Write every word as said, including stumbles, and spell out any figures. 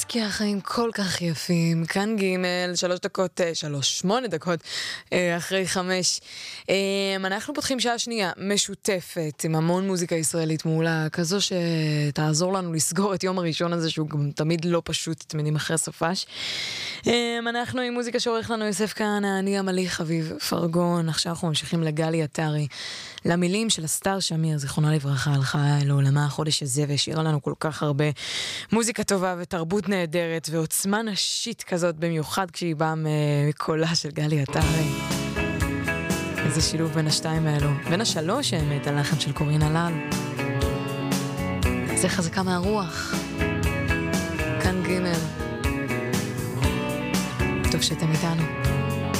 כי החיים כל כך יפים. כאן ג' שלוש דקות, שלוש, שמונה דקות אחרי חמש. אנחנו פותחים שעה שנייה משותפת עם המון מוזיקה ישראלית מעולה, כזו שתעזור לנו לסגור את יום הראשון הזה שהוא גם תמיד לא פשוט, תמידים אחרי סופש. אנחנו עם מוזיקה שעורך לנו יוסף כהנא, אני עמלי חביב פרגון. עכשיו אנחנו ממשיכים לגלי עטרי, למילים של הסטאר שמיר, זיכרונה לברכה, הלכה לעולמה החודש הזה והשאירה לנו כל כך הרבה מוזיקה טובה ותרבות נהדרת ועוצמה נשית כזאת, במיוחד כשהיא באה מקולה של גלי עטרי. איזה שילוב בין השתיים האלו, בין השלוש האמת, הלחן של קורין הלל. זה חזקה מהרוח. כאן ג' טוב שאתם איתנו.